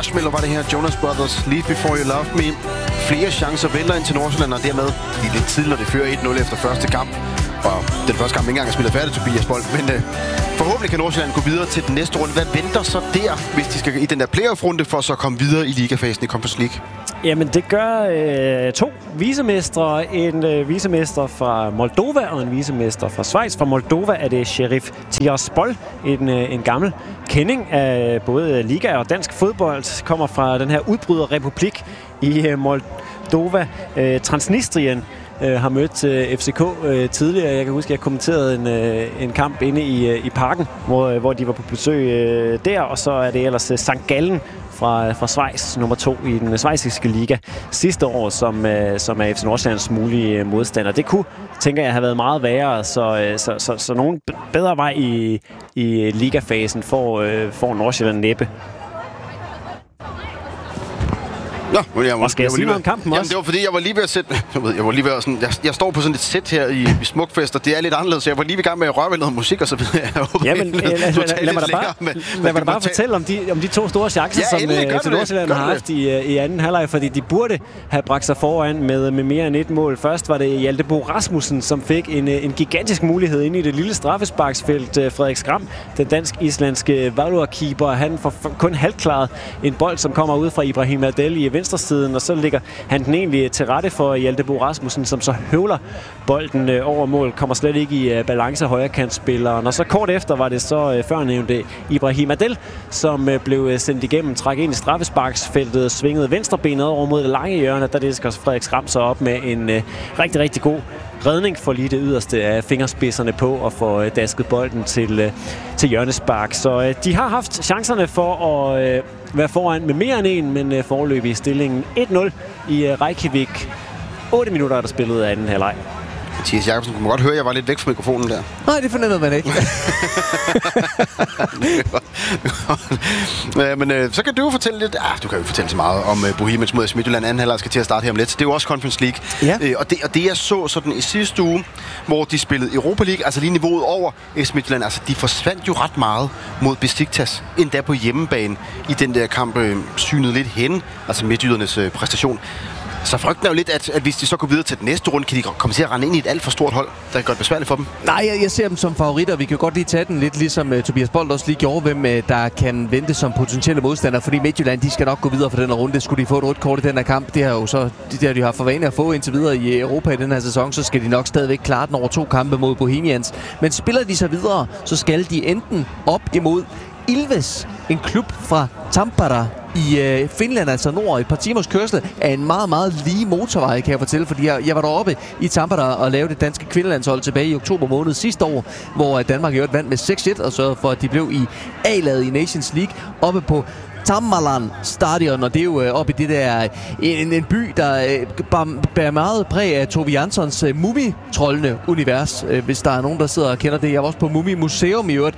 dødsmælder var det her. Jonas Brothers, Leave Before You Love Me. Flere chancer venter ind til Nordsjælland, og dermed lige lidt tidligt, når det fører 1-0 efter første kamp. Og den første kamp ikke engang er spillet færdigt, Tobias Bold. Men forhåbentlig kan Nordsjælland gå videre til den næste runde. Hvad venter så der, hvis de skal i den der playoff-runde, for så at komme videre i ligafasen i Conference League? Jamen, det gør 2 visemestre. En visemester fra Moldova og en visemester fra Schweiz. Fra Moldova er det Sheriff Tiraspol, en gammel kending af både liga og dansk fodbold. Kommer fra den her udbryderrepublik i Moldova. Transnistrien har mødt FCK tidligere. Jeg kan huske, at jeg kommenterede en kamp inde i parken, hvor de var på besøg der. Og så er det ellers St. Gallen fra Schweiz, nummer 2 i den schweiziske liga sidste år, som er FC Nordsjællands mulige modstander. Det kunne, tænker jeg, have været meget værre, så nogen bedre vej i ligafasen får Nordsjælland næppe. Nå, og skal jeg sige noget om kampen også? Jamen, det var fordi, jeg var lige ved at sætte... Jeg står på sådan et sæt her i Smukfest, og det er lidt anderledes, så jeg var lige ved gang med at røre ved noget musik og så videre. Jamen, lad mig da bare fortælle om de 2 store chancer, som FC Nordsjælland har haft i anden halvleg, fordi de burde have bragt sig foran med mere end 1 mål. Først var det Hjalte Bo Rasmussen, som fik en gigantisk mulighed inde i det lille straffesparksfelt. Frederik Skram, den dansk-islandske Valur-keeper, han får kun halvklaret en bold, som kommer ud fra Ibrahim Adel i venstresiden, og så ligger han den egentlig til rette for Hjalte Bo Rasmussen, som så høvler bolden over mål, kommer slet ikke i balance højrekantspilleren. Og så kort efter var det så førnævnte Ibrahim Adel, som blev sendt igennem, træk ind i straffesparksfeltet, svingede venstrebenet over mod det lange hjørne, der disker Frederik Skram så op med en rigtig, rigtig god redning for lige det yderste af fingerspidserne på og få dasket bolden til hjørnespark. Så de har haft chancerne for at være foran med mere end 1, men foreløbig i stillingen 1-0 i Reykjavik. 8 minutter er der spillet af anden halvleg. Mathias Jakobsen, kunne man godt høre, at jeg var lidt væk fra mikrofonen der? Nej, det fornemmede man ikke. Men så kan du jo fortælle lidt... du kan jo fortælle så meget om Bohemians mod Midtjylland. Anden halvleg skal til at starte her om lidt. Det er jo også Conference League. Ja. Og det jeg så sådan i sidste uge, hvor de spillede Europa League, altså lige niveauet over FC Midtjylland, altså de forsvandt jo ret meget mod Besiktas, endda på hjemmebane i den der kamp, synede lidt hen, altså midtjydernes præstation. Så frygten er jo lidt, at hvis de så går videre til den næste runde, kan de komme til at rende ind i et alt for stort hold, der kan gøre det besværligt for dem. Nej, jeg ser dem som favoritter. Vi kan godt lige tage den lidt, ligesom Tobias Bold også lige gjorde, hvem der kan vente som potentielle modstandere, fordi Midtjylland, de skal nok gå videre for den her runde. Skulle de få et rødt kort i den her kamp, det har jo så de har for vane at få indtil videre i Europa i den her sæson, så skal de nok stadigvæk klare den over 2 kampe mod Bohemians. Men spiller de så videre, så skal de enten op imod Ilves, en klub fra Tampere i Finland, altså nord, et par timers kørsel af en meget, meget lige motorvej, kan jeg fortælle, fordi jeg var deroppe i Tampere og lavede det danske kvindelandshold tilbage i oktober måned sidste år, hvor Danmark i øvrigt vandt med 6-1 og sørgede for, at de blev i A-laget i Nations League oppe på Tammalan Stadion, og det er jo oppe i det der en by, der bærer meget præg af Tove Janssons Mumitrollene univers, hvis der er nogen, der sidder og kender det. Jeg var også på Mumimuseum i øvrigt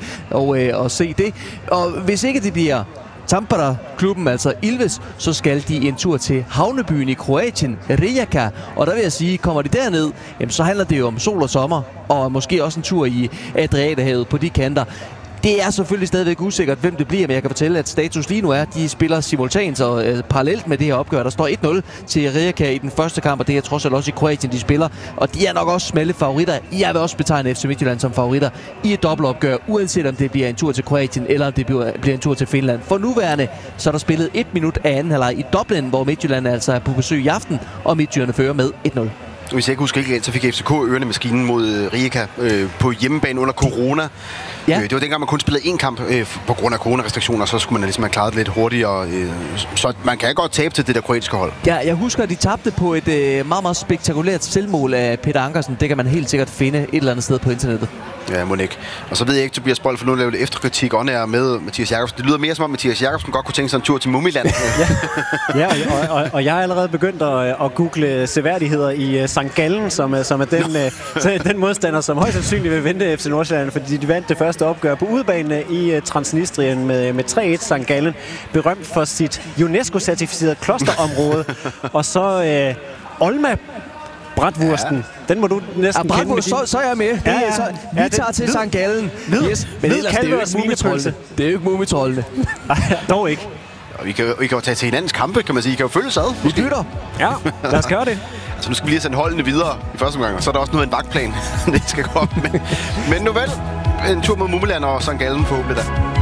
og se det. Og hvis ikke det bliver Tampere-klubben, altså Ilves, så skal de en tur til havnebyen i Kroatien, Rijeka. Og der vil jeg sige, kommer de derned, jamen, så handler det jo om sol og sommer, og måske også en tur i Adriaterhavet på de kanter. Det er selvfølgelig stadigvæk usikkert, hvem det bliver, men jeg kan fortælle, at status lige nu er, at de spiller simultant og parallelt med det her opgør. Der står 1-0 til Rijeka i den første kamp, og det er trods alt også i Kroatien, de spiller. Og de er nok også smalle favoritter. Jeg vil også betegne FC Midtjylland som favoritter i et dobbeltopgør, uanset om det bliver en tur til Kroatien, eller om det bliver en tur til Finland. For nuværende, så er der spillet 1 minut af anden halvleg i Dublin, hvor Midtjylland altså er på besøg i aften, og Midtjylland fører med 1-0. Hvis jeg ikke husker helt, så fik FCK ørerne maskinen mod Rijeka på hjemmebane under corona. Ja. Det var dengang, man kun spillede 1 kamp på grund af coronarestriktioner, så skulle man ligesom have klaret det lidt hurtigere. Så man kan godt tabe til det der kroatiske hold. Ja, jeg husker, at de tabte på et meget, meget spektakulært selvmål af Peter Ankersen. Det kan man helt sikkert finde et eller andet sted på internettet. Ja, må ikke. Og så ved jeg ikke, Tobias Bold, for nu laver lidt efterkritik on-air med Mathias Jakobsen. Det lyder mere som om, Mathias Jakobsen godt kunne tænke sig en tur til Mumiland. og jeg har allerede begyndt at google seværdigheder i St. Gallen, som er den modstander, som højst sandsynligt vil vente FC Nordsjælland, fordi de vandt det første opgør på udebane i Transnistrien med 3-1. St. Gallen, berømt for sit UNESCO-certificerede klosterområde. Og så Olma Bratwursten. Ja. Den må du næsten kende. Så er jeg med. Vi tager til St. Gallen. Yes. Men ellers, det er jo ikke mumitrollene. Det er jo ikke mumitrollene. Dog ikke. Og vi kan jo tage til hinandens kampe, kan man sige. I kan jo følges ad. Vi lytter. Ja, lad os gøre det. Altså, nu skal vi lige sende holdene videre i første omgang, og så er der også noget af en vagtplan, det skal komme. Men nu vel, en tur mod Mummeland og St. Gallen forhåbentlig da.